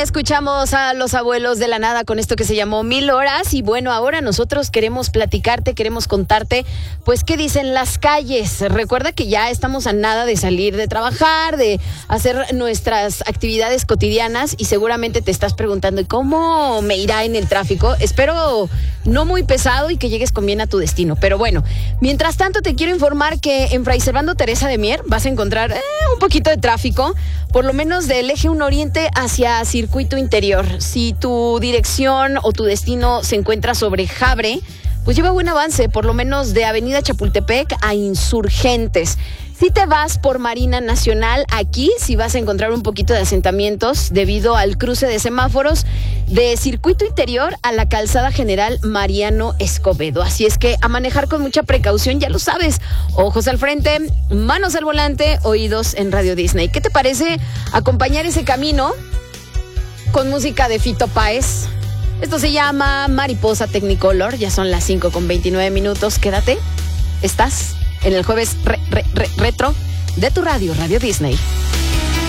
escuchamos a los abuelos de la nada con esto que se llamó 1000 horas. Y bueno, ahora nosotros queremos platicarte, queremos contarte, pues, qué dicen las calles. Recuerda que ya estamos a nada de salir de trabajar, de hacer nuestras actividades cotidianas y seguramente te estás preguntando, ¿y cómo me irá en el tráfico? Espero no muy pesado y que llegues con bien a tu destino. Pero bueno, mientras tanto te quiero informar que en Fray Servando Teresa de Mier vas a encontrar un poquito de tráfico, por lo menos del eje 1 Oriente hacia Circuito Interior. Si tu dirección o tu destino se encuentra sobre Jabre, pues lleva buen avance, por lo menos de Avenida Chapultepec a Insurgentes. Si te vas por Marina Nacional, aquí sí vas a encontrar un poquito de asentamientos debido al cruce de semáforos de Circuito Interior a la Calzada General Mariano Escobedo. Así es que a manejar con mucha precaución, ya lo sabes. Ojos al frente, manos al volante, oídos en Radio Disney. ¿Qué te parece acompañar ese camino con música de Fito Páez? Esto se llama Mariposa Technicolor. Ya son las 5:29. Quédate. Estás en el jueves retro de tu radio, Radio Disney.